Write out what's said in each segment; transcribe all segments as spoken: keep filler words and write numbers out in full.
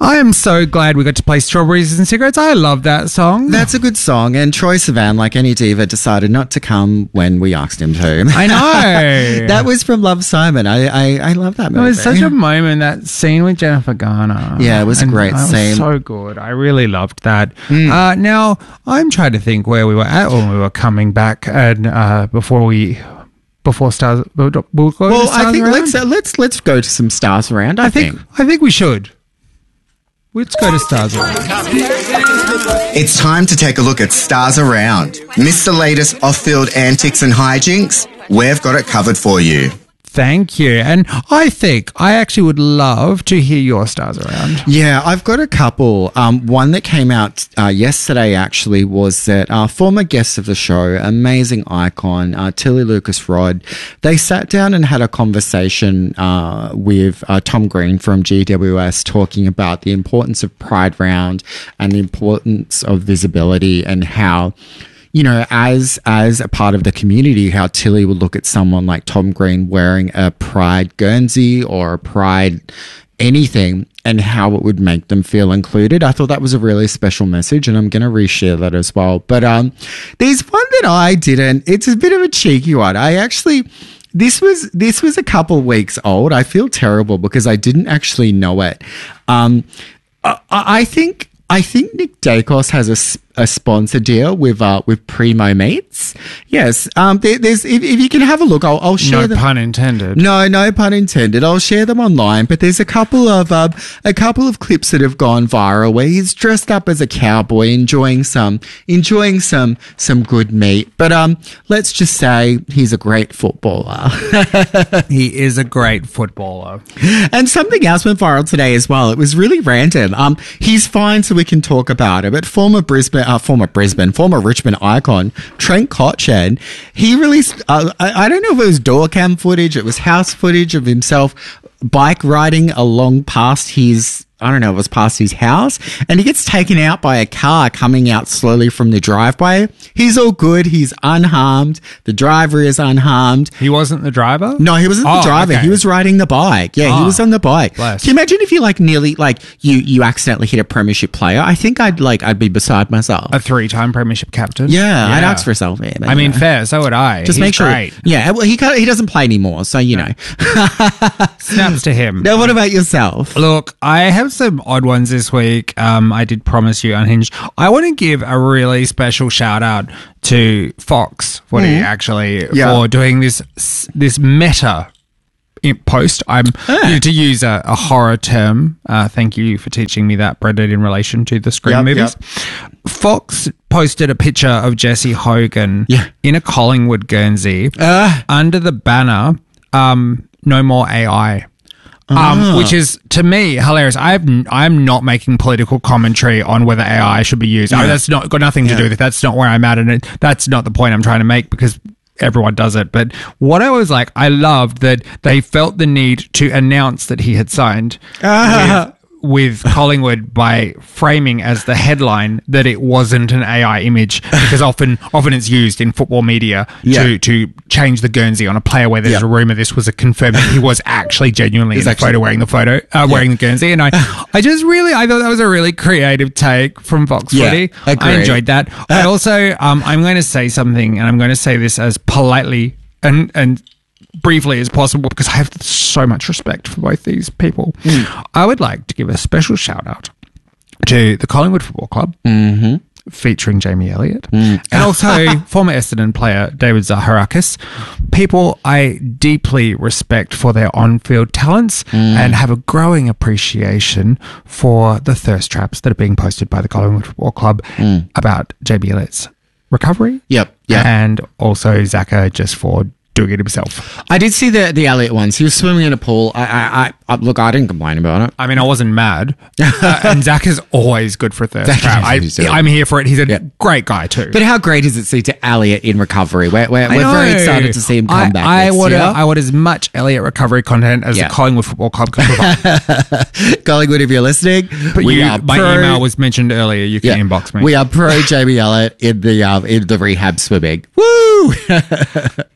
I am so glad we got to play Strawberries and Cigarettes. I love that song. That's a good song. And Troye Sivan, like any diva, decided not to come when we asked him to. I know. That was from Love, Simon. I, I, I love that movie. It was such a moment, that scene with Jennifer Garner. Yeah, it was and a great it was scene. So good. I really loved that. Mm. Uh, now, I'm trying to think where we were at when we were coming back and uh, before we... Before stars, we'll go well, to stars I think around? let's uh, let's let's go to some stars around. I, I think, think I think we should. Let's go to stars around. It's time to take a look at Stars Around. Miss the latest off-field antics and hijinks? We've got it covered for you. Thank you. And I think I actually would love to hear your stars around. Yeah, I've got a couple. Um, one that came out uh, yesterday actually was that uh, former guest of the show, amazing icon, uh, Tilly Lucas-Rod, they sat down and had a conversation uh, with uh, Tom Green from G W S talking about the importance of Pride Round and the importance of visibility and how, you know, as as a part of the community, how Tilly would look at someone like Tom Green wearing a Pride Guernsey or a Pride anything and how it would make them feel included. I thought that was a really special message, and I'm going to reshare that as well. But um, there's one that I didn't. It's a bit of a cheeky one. I actually... This was this was a couple weeks old. I feel terrible because I didn't actually know it. Um, I, I think... I think Nick Dacos has a, a sponsor deal with uh, with Primo Meats. Yes, um, there, there's if, if you can have a look, I'll, I'll share No them. pun intended. No, no pun intended. I'll share them online. But there's a couple of um, a couple of clips that have gone viral where he's dressed up as a cowboy, enjoying some enjoying some some good meat. But um, let's just say he's a great footballer. He is a great footballer. And something else went viral today as well. It was really random. Um, he's fine, so we can talk about it. But former Brisbane, uh, former Brisbane, former Richmond icon Trent Cotchin, he released. Uh, I, I don't know if it was door cam footage, it was house footage of himself bike riding along past his. I don't know, it was past his house, and he gets taken out by a car coming out slowly from the driveway. He's all good. He's unharmed. The driver is unharmed. He wasn't the driver? No, he wasn't Oh, the driver. okay. He was riding the bike. Yeah, Oh, he was on the bike. bless. Can you imagine if you like nearly, like you, you accidentally hit a premiership player? I think I'd like, I'd be beside myself. A three-time premiership captain? Yeah, I'd ask for a selfie. but, I you mean, know. fair. So would I. Just He's make sure. Great. Yeah, well, he can't, he doesn't play anymore, so you know. Snaps to him. Now, what about yourself? Look, I have some odd ones this week. Um, I did promise you Unhinged. I want to give a really special shout out to Fox Footy, Mm. actually, Yeah. for doing this this meta in- post. I'm Ah. you know, to use a, a horror term. Uh, thank you for teaching me that, Brendan, in relation to the Scream Yep, movies. Fox posted a picture of Jesse Hogan Yeah. in a Collingwood Guernsey Uh, under the banner, um, "No More A I." Um, Ah. which is, to me, hilarious. I've, I'm not making political commentary on whether A I should be used. I mean, Yeah. that's not got nothing to Yeah. do with it. That's not where I'm at, and it, that's not the point I'm trying to make because everyone does it. But what I was like, I loved that they felt the need to announce that he had signed Ah. with, with Collingwood by framing as the headline that it wasn't an A I image, because often often it's used in football media Yeah. to to change the Guernsey on a player where there's Yeah. a rumor this was a confirmed that he was actually genuinely in the Exactly. photo wearing the photo uh, wearing the Guernsey. And I I just really I thought that was a really creative take from Fox Yeah, Footy. agree. I enjoyed that. I also um I'm going to say something, and I'm going to say this as politely and and briefly as possible because I have so much respect for both these people. Mm. I would like to give a special shout out to the Collingwood Football Club, Mm-hmm. featuring Jamie Elliott, Mm. and also former Essendon player David Zaharakis. People I deeply respect for their on-field talents Mm. and have a growing appreciation for the thirst traps that are being posted by the Collingwood Football Club Mm. about Jamie Elliott's recovery. Yep, yep. And also Zaka just for doing it himself. I did see the the Elliot ones. He was swimming in a pool. I, I, I, I look, I didn't complain about it. I mean, I wasn't mad. Uh, and Zach is always good for a thirst Zach trap. I, is good. I'm here for it. He's a Yeah. great guy too. But how great is it to see to Elliot in recovery? We're, we're, I we're very know. excited to see him come I, back I next want, year. I want as much Elliot recovery content as Yeah. the Collingwood Football Club can provide. Collingwood, if you're listening, But we you, are my pro- email was mentioned earlier. You can yeah, inbox me. We are pro Jamie Elliott in the uh, in the rehab swimming. Woo! I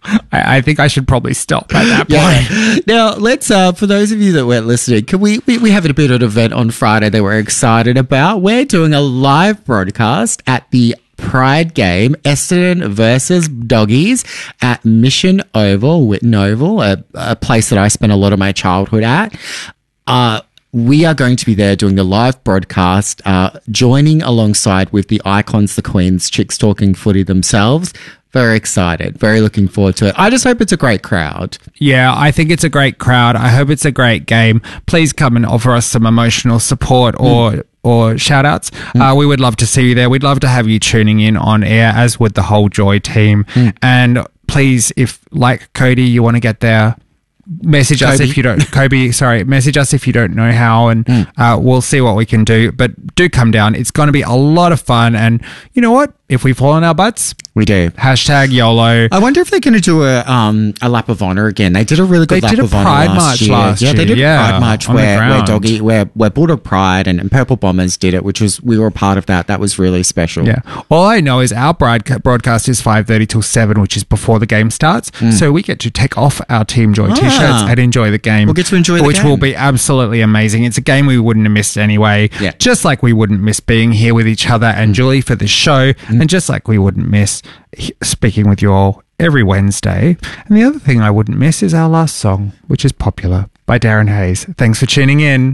I, I think I should probably stop at that point. Yeah. Now, let's, uh, for those of you that weren't listening, can we, we, we have a bit of an event on Friday that we're excited about. We're doing a live broadcast at the Pride game, Essendon versus Doggies at Mission Oval, Whitten Oval, a, a place that I spent a lot of my childhood at. Uh, we are going to be there doing the live broadcast, uh, joining alongside with the Icons, the Queens, Chicks Talking Footy themselves. Very excited. Very looking forward to it. I just hope it's a great crowd. Yeah, I think it's a great crowd. I hope it's a great game. Please come and offer us some emotional support or mm. or shout outs. Mm. Uh, we would love to see you there. We'd love to have you tuning in on air, as would the whole Joy team. Mm. And please, if like Cody, you want to get there, message Kobe. us if you don't Kobe sorry message us if you don't know how, and mm. uh, we'll see what we can do. But do come down. It's going to be a lot of fun, and you know what, if we fall on our butts, we do. Hashtag YOLO. I wonder if they're going to do a um a lap of honor again. They did a really good they lap did a of honor Pride last march year. last yeah, year. they did yeah, a Pride march where where doggy where where Bulldog Pride and, and Purple Bombers did it, which was we were a part of that. That was really special. Yeah. All I know is our broadca- broadcast is five thirty till seven, which is before the game starts. Mm. So we get to take off our Team Joy ah. t-shirts and enjoy the game. We'll get to enjoy the which game. will be absolutely amazing. It's a game we wouldn't have missed anyway. Yeah. Just like we wouldn't miss being here with each other and Julie for the show, mm. and just like we wouldn't miss speaking with you all every Wednesday. And the other thing I wouldn't miss is our last song, which is Popular by Darren Hayes. Thanks for tuning in.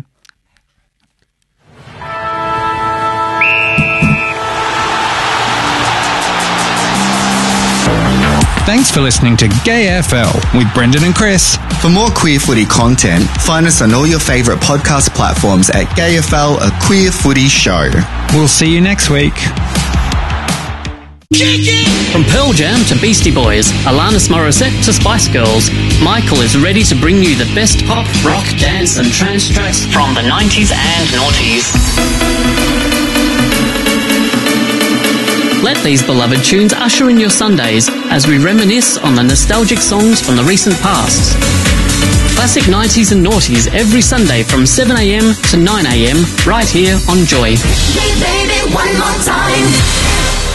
Thanks for listening to Gay F L with Brendan and Chris. For more queer footy content, find us on all your favourite podcast platforms at Gay F L, a queer footy show. We'll see you next week. From Pearl Jam to Beastie Boys, Alanis Morissette to Spice Girls, Michael is ready to bring you the best pop, rock, dance and trance tracks from the nineties and noughties. Let these beloved tunes usher in your Sundays as we reminisce on the nostalgic songs from the recent past. Classic nineties and noughties every Sunday from seven a.m. to nine a.m. right here on Joy. Hey baby, one more time.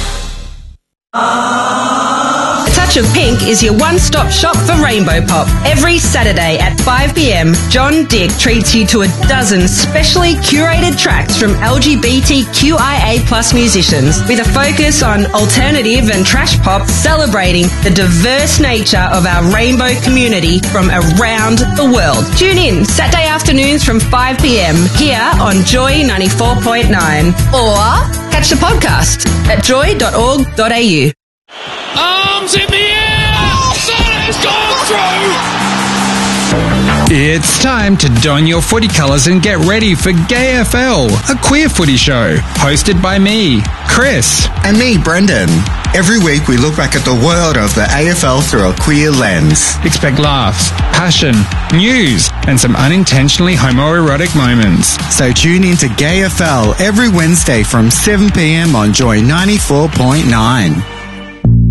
A Touch of Pink is your one-stop shop for Rainbow Pop. Every Saturday at five p.m, John Dick treats you to a dozen specially curated tracks from L G B T Q I A plus musicians with a focus on alternative and trash pop, celebrating the diverse nature of our rainbow community from around the world. Tune in Saturday afternoons from five p.m. here on Joy ninety-four point nine, or catch the podcast at joy dot org dot a u. Arms in the air! Santa's gone through! It's time to don your footy colours and get ready for Gay F L, a queer footy show, hosted by me, Chris. And me, Brendan. Every week we look back at the world of the A F L through a queer lens. Expect laughs, passion, news, and some unintentionally homoerotic moments. So tune in to Gay F L every Wednesday from seven p.m. on Joy ninety-four point nine.